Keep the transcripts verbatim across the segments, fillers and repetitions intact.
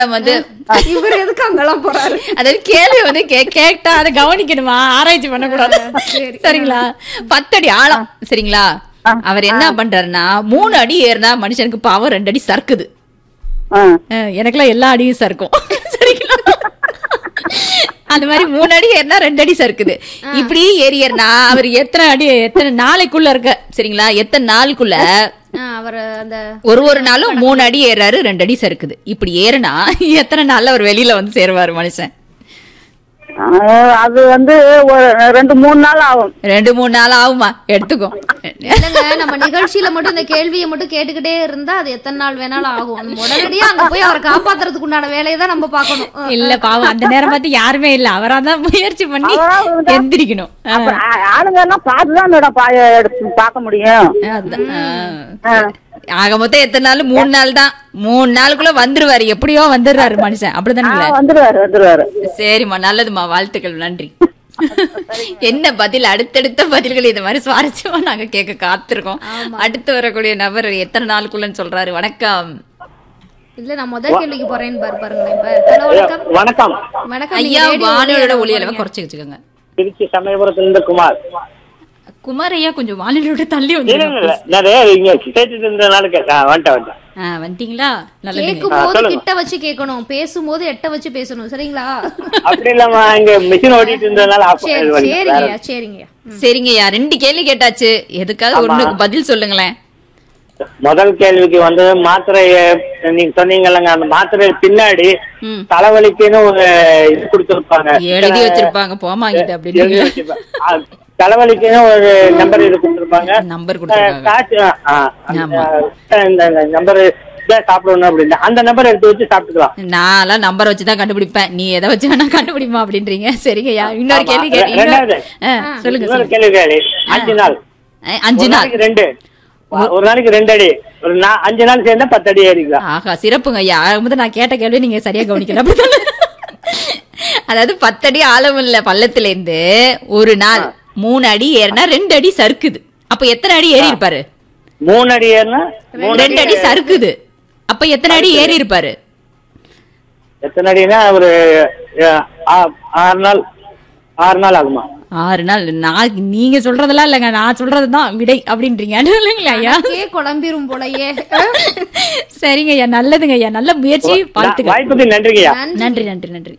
வந்து இவர் எதுக்கு அங்கெல்லாம் போறாரு? அதாவது கேள்வி வந்து கேட்டா அதை கவனிக்கணுமா, ஆராய்ச்சி பண்ணக்கூடாது. சரிங்களா? பத்தடி ஆழம். சரிங்களா? அவர் என்ன பண்றாருன்னா மூணு அடி ஏறினா மனுஷனுக்கு பாவம் ரெண்டு அடி சறுக்குது. எனக்குலாம் எல்லா அடியும் சறுக்கும். சரிங்களா? அந்த மாதிரி மூணு அடி ஏறினா ரெண்டு அடி சறுக்குது. இப்படி ஏறி ஏறினா அவர் எத்தனை அடி எத்தனை நாளைக்குள்ள இருக்க, சரிங்களா, எத்தனை நாளுக்குள்ள அவர் அந்த ஒரு ஒரு நாளும் மூணு அடி ஏறாரு, ரெண்டு அடி சறுக்குது. இப்படி ஏறினா எத்தனை நாள்ல அவர் வெளியில வந்து சேருவாரு மனுஷன்? அது வந்து ஒரு ரெண்டு மூணு நாள் ஆகும். ரெண்டு மூணு நாள் ஆகுமா? எடுத்துக்கோ. இல்லங்க, நம்ம நிகழ்ச்சியில மட்டும் இந்த கேள்வியை மட்டும் கேட்டுக்கிட்டே இருந்தா அது எத்தனை நாள் வேணாலும் ஆகும். உடனடியா அங்க போய் அவரை காப்பாத்துறதுக்கு உண்டான வேலையை தான் நம்ம பாக்கணும். இல்ல பாவம், அந்த நேரம் பார்த்து யாருமே இல்ல, அவராதான் முயற்சி பண்ணி எந்திரிக்கணும். ஆளுங்க எல்லாம் பார்த்துதான் மேடம் பார்க்க முடியும். ஆக மொத்தம் எத்தனை நாள்? மூணு நாள் தான். மூணு நாளுக்குள்ள வந்துருவாரு, எப்படியோ வந்துடுறாரு மனுஷன். அப்படிதானே? வந்துருவாரு வந்துருவாரு. சரிம்மா, நல்லதுமா, வாழ்த்துக்கள், நன்றி. என்ன பதில்? அடுத்தடுத்த பதில்கள் இந்த மாதிரி சுவாரஸ்யமா நாங்க கேட்க காத்திருக்கோம். அடுத்து வரக்கூடிய நபர் எத்தனை நாளுக்குள்ளன்னு சொல்றாரு. வணக்கம். இல்ல, நான் முதல் கேள்விக்கு போறேன்னு பாரு பாருங்களேன். வணக்கம். வணக்கம் வணக்கம் ஐயா. வானொலியோட ஒலி அளவை குறைச்சு வச்சுக்கோங்க. திருச்சி சமயபுரத்துல இருந்து குமார். குமார் ஐயா, கொஞ்சம் வானொலியோட தள்ளி வந்து வந்துட்டீங்களா? கேட்கும் போது கிட்ட வச்சு கேட்கணும், பேசும்போது எட்ட வச்சு பேசணும். சரிங்களா? அப்படி இல்லாம இங்க மிஷின் ஓடிட்டு இருந்ததுனால. சரிங்கய்யா சரிங்கய்யா சரிங்கய்யா. ரெண்டு கேள்வி கேட்டாச்சு, எதுக்காக ஒண்ணுக்கு பதில் சொல்லுங்களேன். முதல் கேள்விக்கு வந்து மாத்திரை நீங்க சொன்னீங்கல்லங்க, அந்த மாத்திரை பின்னாடி தலைவலிக்குன்னு ஒரு இது கொடுத்துருப்பாங்க, எழுதி வச்சிருப்பாங்க, போமாங்கிட்ட அப்படின்னு. தலைவலிக்குன்னு ஒரு நம்பர் இது கொடுத்துருப்பாங்க, நம்பர் கொடுத்துருப்பாங்க. நம்பர் சாப்பிடணும் அப்படின்னு அந்த நம்பர் எடுத்து வச்சு சாப்பிட்டுக்கலாம். நான் நம்பர் வச்சுதான் கண்டுபிடிப்பேன், நீ எதை வச்சு வேணா கண்டுபிடிமா அப்படின்றீங்க. சரிங்கய்யா, இன்னொரு கேள்வி கேட்டீங்க. சொல்லுங்க. கேள்வி கேள்வி அஞ்சு நாள் அஞ்சு நாள் ரெண்டு ஒரு நாளைக்கு ரெண்டு அடி, ஒரு அஞ்சு நாள் சேர்ந்தா பத்து அடி ஏறிக்கலாம். ஆஹா, சிறப்புங்க ஐயா. நான் கேட்ட கேள்வி நீங்க சரியா கவனிக்கல. அதாவது பத்தடி ஆழம் இல்ல பள்ளத்துல இருந்து ஒரு நாள் மூணு அடி ஏறினா ரெண்டு அடி சறுக்குது. அப்ப எத்தனை அடி ஏறி இருப்பாரு? மூணு அடி ஏறினா ரெண்டு அடி சறுக்குது. அப்ப எத்தனை அடி ஏறி இருப்பாரு? எத்தனை அடினா ஒரு ஆறு நாள் ஆறு நாள் ஆகுமா? ஆறு நாள். நான் நீங்க சொல்றதெல்லாம் இல்லங்க, நான் சொல்றதுதான் விடை அப்படின்றீங்க இல்லைங்களா ஐயா? குழம்பிரும் போலயே. சரிங்க ஐயா, நல்லதுங்க ஐயா, நல்ல முயற்சி, வாழ்த்துக்கள். நன்றிங்க. நன்றி நன்றி நன்றி.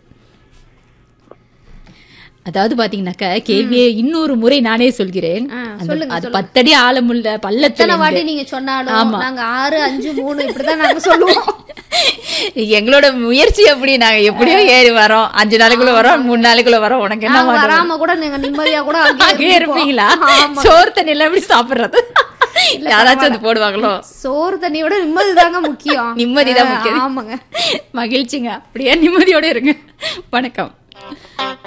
அதாவது பாத்தீங்கன்னாக்க கேள்வியை இன்னொரு முறை நானே சொல்கிறேன். அது பத்தடி ஆழமுள்ள பள்ளத்துல வாட்டி நீங்க சொன்னாலும் நாங்க ஆறு அஞ்சு மூணு இப்படிதான் நாங்க சொல்லுவோம். எங்களோட முயற்சி அப்படி, நாங்க எப்படியோ ஏறி வரோம். அஞ்சு நாளைக்குள்ள வரோம், மூணு நாளைக்குள்ள வரோம். உனக்கு என்ன வராம கூட நீங்க நிம்மதியா கூட அங்கே இருப்பீங்களா? சோறு தண்ணி எல்லாம் எப்படி சாப்பிடுறது? யாராச்சும் அது போடுவாங்களோ? சோறு தண்ணியோட நிம்மதி தாங்க முக்கியம். நிம்மதிதான் முக்கியம். ஆமாங்க, மகிழ்ச்சிங்க. அப்படியே நிம்மதியோட இருங்க. வணக்கம்.